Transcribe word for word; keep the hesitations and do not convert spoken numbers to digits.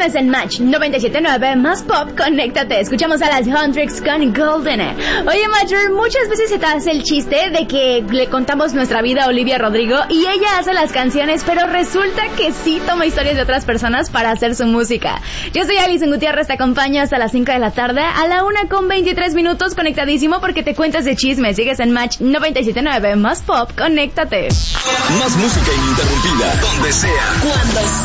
chismes en Match noventa y siete punto nueve más pop, conéctate. Escuchamos a las Huntrix con Golden. Oye, Matcher, muchas veces se te hace el chiste de que le contamos nuestra vida a Olivia Rodrigo y ella hace las canciones, pero resulta que sí toma historias de otras personas para hacer su música. Yo soy Alison Gutiérrez, te acompaño hasta las cinco de la tarde, a la una con veintitrés minutos, conectadísimo porque te cuentas de chismes. Sigues en Match noventa y siete punto nueve más pop, conéctate. Más música ininterrumpida, donde sea, cuando sea.